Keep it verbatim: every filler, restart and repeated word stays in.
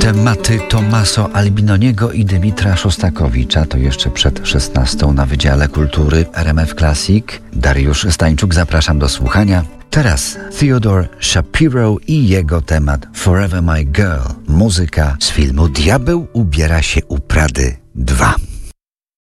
Tematy Tomaso Albinoniego i Dymitra Szostakowicza to jeszcze przed szesnastą na Wydziale Kultury R M F Classic. Dariusz Stańczuk, zapraszam do słuchania. Teraz Theodore Shapiro i jego temat Forever My Girl, muzyka z filmu Diabeł ubiera się u Prady dwa.